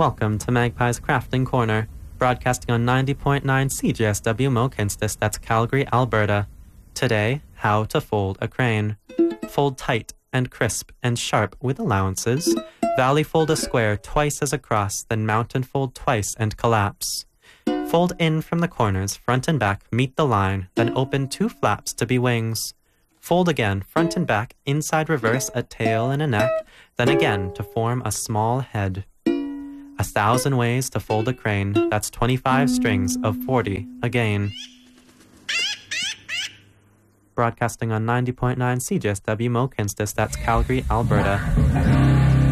Welcome to Magpie's Crafting Corner, broadcasting on 90.9 CJSW Mohkinstsis, that's Calgary, Alberta. Today, how to fold a crane. Fold tight and crisp and sharp with allowances. Valley fold a square twice as across, then mountain fold twice and collapse. Fold in from the corners, front and back, meet the line, then open 2 flaps to be wings. Fold again, front and back, inside reverse, a tail and a neck, then again to form a small head. 1,000 ways to fold a crane, that's 25 strings of 40 again. Broadcasting on 90.9 CJSW Mohkinstsis, that's Calgary, Alberta.